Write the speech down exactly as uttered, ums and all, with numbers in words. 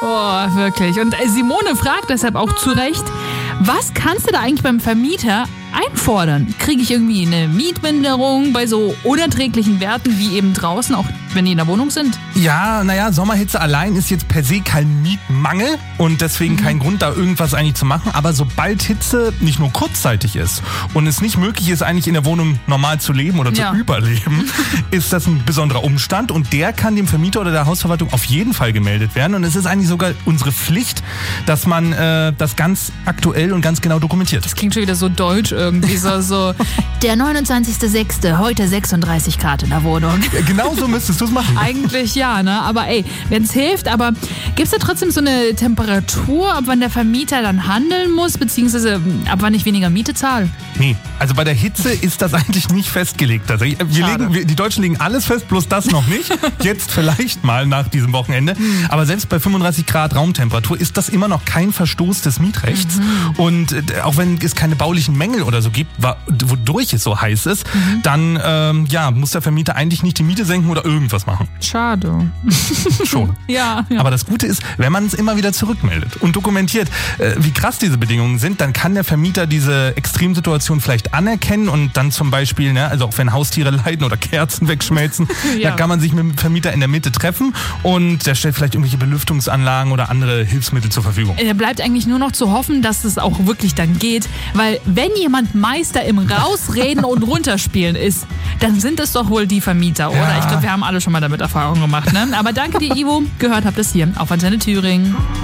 Oh, wirklich. Und Simone fragt deshalb auch zu Recht, was kannst du da eigentlich beim Vermieter einfordern? Kriege ich irgendwie eine Mietminderung bei so unerträglichen Werten wie eben draußen, auch wenn die in der Wohnung sind? Ja, naja, Sommerhitze allein ist jetzt per se kein Mietmangel und deswegen mhm. kein Grund, da irgendwas eigentlich zu machen. Aber sobald Hitze nicht nur kurzzeitig ist und es nicht möglich ist, eigentlich in der Wohnung normal zu leben oder zu ja. überleben, ist das ein besonderer Umstand und der kann dem Vermieter oder der Hausverwaltung auf jeden Fall gemeldet werden. Und es ist eigentlich sogar unsere Pflicht, dass man äh, das ganz aktuell und ganz genau dokumentiert. Das klingt schon wieder so deutsch irgendwie, so, so der neunundzwanzigster sechster heute sechsunddreißig Grad in der Wohnung. Ja, genau so müsstest du es machen. Eigentlich ja, ne? Aber ey, wenn es hilft, aber gibt es da trotzdem so eine Temperatur, ab wann der Vermieter dann handeln muss, beziehungsweise ab wann ich weniger Miete zahle? Nee, also bei der Hitze ist das eigentlich nicht festgelegt. Also wir legen, wir, die Deutschen legen alles fest, bloß das noch nicht. Jetzt vielleicht mal nach diesem Wochenende. Mhm. Aber selbst bei fünfunddreißig Grad Raumtemperatur ist das immer noch kein Verstoß des Mietrechts. Mhm. Und äh, auch wenn es keine baulichen Mängel oder so gibt, wodurch es so heiß ist, mhm. dann ähm, ja, muss der Vermieter eigentlich nicht die Miete senken oder irgendwas machen. Schade. Schon. ja, ja. Aber das Gute ist, wenn man es immer wieder zurückmeldet und dokumentiert, äh, wie krass diese Bedingungen sind, dann kann der Vermieter diese Extremsituation vielleicht anerkennen und dann zum Beispiel, ne, also auch wenn Haustiere leiden oder Kerzen wegschmelzen, ja. dann kann man sich mit dem Vermieter in der Mitte treffen und der stellt vielleicht irgendwelche Belüftungsanlagen oder andere Hilfsmittel zur Verfügung. Da bleibt eigentlich nur noch zu hoffen, dass es auch wirklich dann geht, weil wenn jemand Meister im Rausreden und Runterspielen ist, dann sind es doch wohl die Vermieter, oder? Ja. Ich glaube, wir haben alle schon mal damit Erfahrung gemacht, ne? Aber danke dir, Ivo. Gehört habt ihr es hier auf Antenne Thüringen.